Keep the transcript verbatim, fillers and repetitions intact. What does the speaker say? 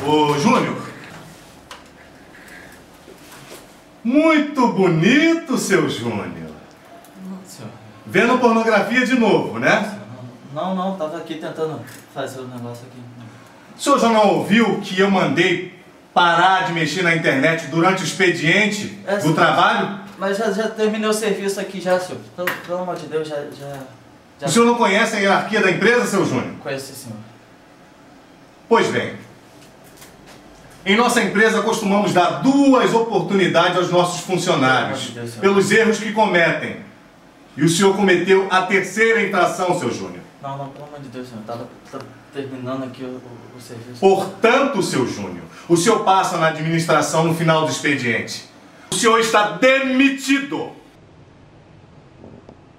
Ô, Júnior. Muito bonito, seu Júnior. Não, senhor. Vendo pornografia de novo, né? Não, não, tava aqui tentando fazer o negócio aqui. O senhor já não ouviu que eu mandei parar de mexer na internet durante o expediente É, do senhor. trabalho? Mas já, já terminei o serviço aqui já, senhor. Pelo, pelo amor de Deus, já, já, já... O senhor não conhece a hierarquia da empresa, seu Júnior? Conheço, senhor. Pois bem, em nossa empresa costumamos dar duas oportunidades aos nossos funcionários Pelo amor de Deus, senhor. pelos erros que cometem. E o senhor cometeu a terceira infração, seu Júnior. Não, não, pelo amor de Deus, senhor. Tava, tava terminando aqui o, o, o serviço. Portanto, seu Júnior, o senhor passa na administração no final do expediente. O senhor está demitido.